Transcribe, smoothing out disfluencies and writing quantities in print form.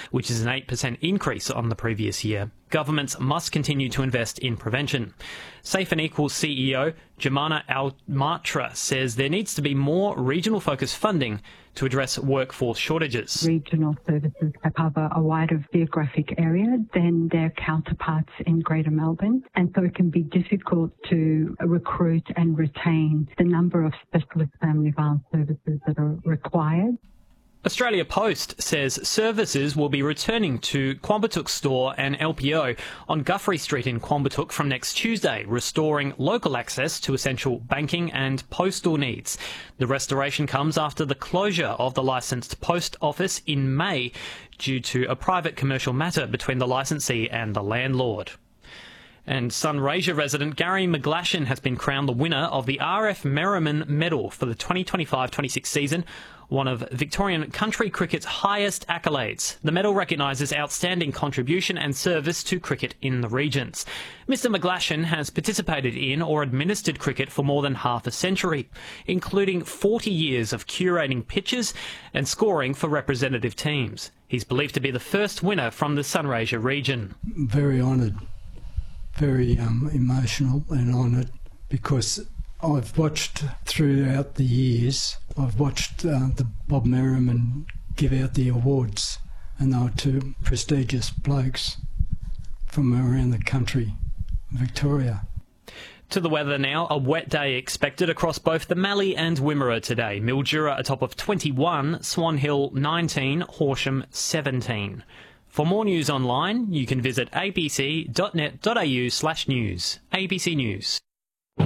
which is an 8% increase on the previous year. Governments must continue to invest in prevention. Safe and Equal CEO Jumana Al-Matra says there needs to be more regional-focused funding to address workforce shortages. Regional services cover a wider geographic area than their counterparts in Greater Melbourne, and so it can be difficult to recruit and retain the number of specialist family violence services that are required. Australia Post says services will be returning to Quambatook Store and LPO on Guthrie Street in Quambatook from next Tuesday, restoring local access to essential banking and postal needs. The restoration comes after the closure of the licensed post office in May due to a private commercial matter between the licensee and the landlord. And Sunraysia resident Gary McGlashan has been crowned the winner of the RF Merriman Medal for the 2025-26 season, one of Victorian country cricket's highest accolades. The medal recognises outstanding contribution and service to cricket in the regions. Mr McGlashan has participated in or administered cricket for more than half a century, including 40 years of curating pitches and scoring for representative teams. He's believed to be the first winner from the Sunraysia region. Very honoured. Very emotional and honoured, because I've watched throughout the years, I've watched the Bob Merriman give out the awards, and they were two prestigious blokes from around the country, Victoria. To the weather now, a wet day expected across both the Mallee and Wimmera today. Mildura a top of 21, Swan Hill 19, Horsham 17. For more news online, you can visit abc.net.au/news. ABC News.